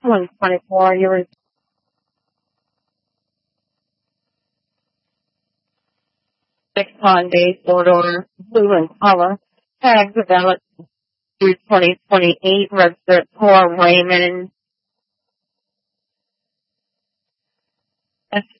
124, your 6 Hyundai 4-door, blue in color, tag developed through 2028, registered for Raymond.